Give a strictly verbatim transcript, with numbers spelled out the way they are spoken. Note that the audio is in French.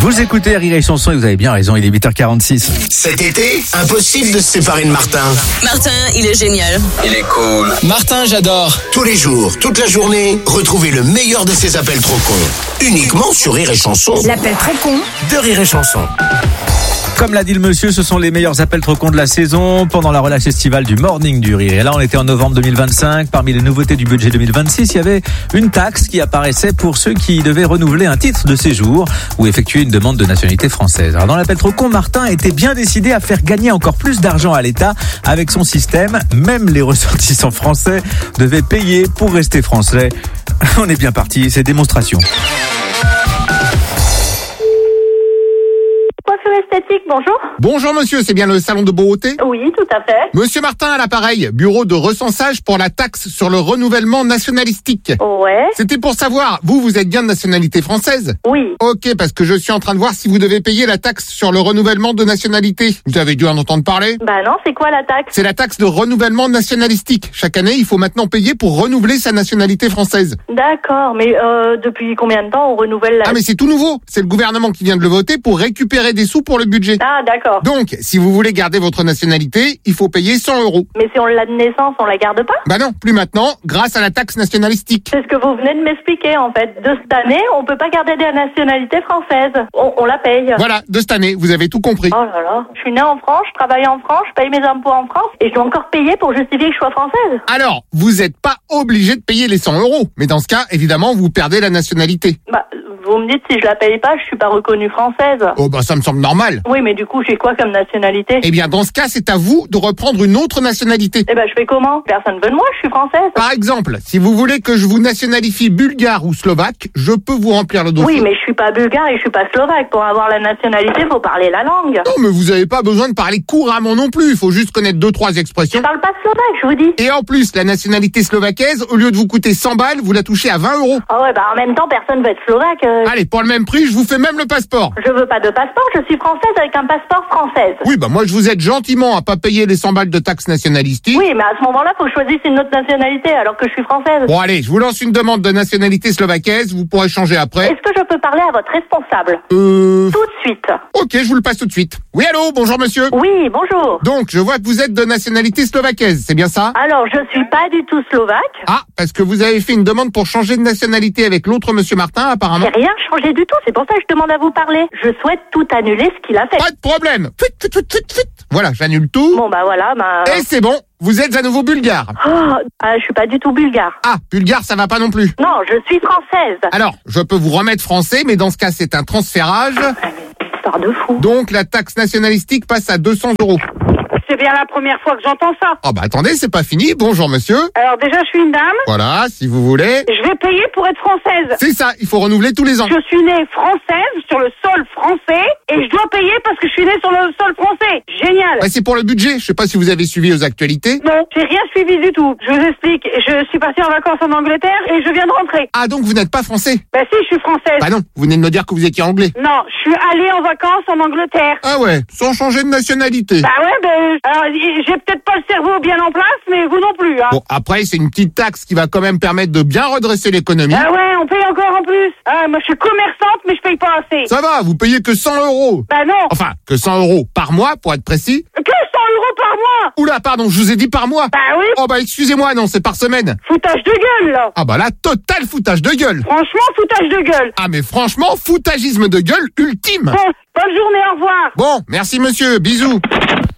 Vous écoutez Rire et Chanson et vous avez bien raison, il est huit heures quarante-six. Cet été, impossible de se séparer de Martin. Martin, il est génial. Il est cool. Martin, j'adore. Tous les jours, toute la journée, retrouvez le meilleur de ses appels trop cons. Uniquement sur Rire et Chanson. L'appel trop con De Rire et Chanson. Comme l'a dit le monsieur, ce sont les meilleurs appels trop cons de la saison pendant la relâche estivale du Morning du Rire. Et là, on était en novembre deux mille vingt-cinq. Parmi les nouveautés du budget deux mille vingt-six, il y avait une taxe qui apparaissait pour ceux qui devaient renouveler un titre de séjour ou effectuer une demande de nationalité française. Alors dans l'appel trop con, Martin était bien décidé à faire gagner encore plus d'argent à l'État avec son système. Même les ressortissants français devaient payer pour rester français. On est bien parti, c'est démonstration. Esthétique, bonjour. Bonjour monsieur, c'est bien le salon de beauté ? Oui, tout à fait. Monsieur Martin à l'appareil, bureau de recensage pour la taxe sur le renouvellement nationalistique. Ouais. C'était pour savoir, vous, vous êtes bien de nationalité française ? Oui. Ok, parce que je suis en train de voir si vous devez payer la taxe sur le renouvellement de nationalité. Vous avez dû en entendre parler ? Bah non, c'est quoi la taxe ? C'est la taxe de renouvellement nationalistique. Chaque année, il faut maintenant payer pour renouveler sa nationalité française. D'accord, mais euh, depuis combien de temps on renouvelle la... Ah mais c'est tout nouveau, c'est le gouvernement qui vient de le voter pour récupérer des sous pour le budget. Ah d'accord. Donc, si vous voulez garder votre nationalité, il faut payer cent euros. Mais si on l'a de naissance, on la garde pas ? Bah non, plus maintenant, grâce à la taxe nationalistique. C'est ce que vous venez de m'expliquer en fait. De cette année, on peut pas garder la nationalité française. On, on la paye. Voilà, de cette année, vous avez tout compris. Oh là là. Je suis née en France, je travaille en France, je paye mes impôts en France et je dois encore payer pour justifier que je sois française. Alors, vous n'êtes pas obligé de payer les cent euros. Mais dans ce cas, évidemment, vous perdez la nationalité. Bah, vous me dites si je la paye pas, je suis pas reconnue française. Oh bah ça me semble normal. Oui, mais du coup, j'ai quoi comme nationalité ? Eh bien, dans ce cas, c'est à vous de reprendre une autre nationalité. Eh ben, je fais comment ? Personne veut de moi, je suis française. Par exemple, si vous voulez que je vous nationalifie bulgare ou slovaque, je peux vous remplir le dossier. Oui, mais je suis pas bulgare et je suis pas slovaque. Pour avoir la nationalité, faut parler la langue. Non, mais vous avez pas besoin de parler couramment non plus. Il faut juste connaître deux, trois expressions. Je parle pas slovaque, je vous dis. Et en plus, la nationalité slovaquaise, au lieu de vous coûter cent balles, vous la touchez à vingt euros. Ah ouais, bah en même temps, personne veut être slovaque. Euh... Allez, pour le même prix, je vous fais même le passeport. Je veux pas de passeport, je suis française avec un passeport française. Oui, bah moi je vous aide gentiment à pas payer les cent balles de taxe nationalistique. Oui, mais à ce moment-là, faut que je choisisse une autre nationalité alors que je suis française. Bon allez, je vous lance une demande de nationalité slovaquaise, vous pourrez changer après. Est-ce que je peux parler à votre responsable ? Euh... Tout de suite. Ok, je vous le passe tout de suite. Oui, allô, bonjour monsieur. Oui, bonjour. Donc, je vois que vous êtes de nationalité slovaquaise, c'est bien ça ? Alors, je suis pas du tout slovaque. Ah, parce que vous avez fait une demande pour changer de nationalité avec l'autre monsieur Martin, apparemment. J'ai rien changé du tout, c'est pour ça que je demande à vous parler. Je souhaite tout annuler ce qu'il a fait. Pas de problème. Fuit, fuit, fuit, fuit, fuit. Voilà, j'annule tout. Bon, bah voilà, bah... Et c'est bon, vous êtes à nouveau bulgare. Oh, ah, je suis pas du tout bulgare. Ah, bulgare, ça va pas non plus. Non, je suis française. Alors, je peux vous remettre français, mais dans ce cas, c'est un transférage. Ah, mais c'est une histoire de fou. Donc, la taxe nationalistique passe à deux cents euros. C'est bien la première fois que j'entends ça. Oh bah attendez, c'est pas fini. Bonjour monsieur. Alors déjà, je suis une dame. Voilà, si vous voulez. Je vais payer pour être française. C'est ça, il faut renouveler tous les ans. Je suis née française sur le sol français et je dois payer parce que je suis née sur le sol français. Génial. Bah, c'est pour le budget. Je sais pas si vous avez suivi aux actualités. Non, j'ai rien suivi du tout. Je vous explique. Je suis partie en vacances en Angleterre et je viens de rentrer. Ah donc vous n'êtes pas français? Bah si, je suis française. Bah non, vous venez de me dire que vous étiez anglais. Non, je suis allée en vacances en Angleterre. Ah ouais, sans changer de nationalité. Bah ouais, ben, alors j'ai peut-être pas le cerveau bien en place, mais vous non plus. Hein. Bon, après, c'est une petite taxe qui va quand même permettre de bien redresser l'économie. Ah ouais, on paye encore en plus. Ah, moi je suis commerçante, mais je paye pas assez. Ça va, vous payez que cent euros. Bah non. Enfin, que cent euros par mois, pour être précis. Que cent euros par mois. Oula, pardon, je vous ai dit par mois. Bah oui. Oh bah excusez-moi, non, c'est par semaine. Foutage de gueule, là. Ah bah là, total foutage de gueule. Franchement, foutage de gueule. Ah mais franchement, foutagisme de gueule ultime. Bon, bonne journée, au revoir. Bon, merci monsieur, bisous.